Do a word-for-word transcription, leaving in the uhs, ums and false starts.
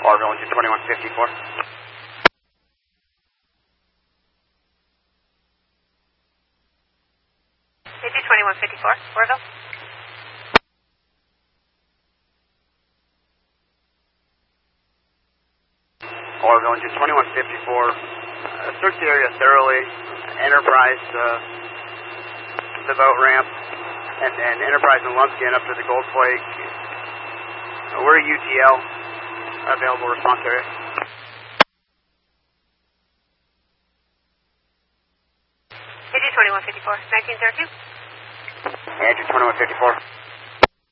Orville, engine twenty-one fifty-four. Engine twenty-one fifty-four, Orville. Orville, engine twenty-one fifty-four. Uh, search the area thoroughly. Enterprise, uh, the boat ramp, and, and Enterprise and Lumsden up to the Gold Flake. Uh, we're U T L, available response area. Engine twenty-one fifty-four, nineteen thirty-two. Engine twenty-one fifty-four.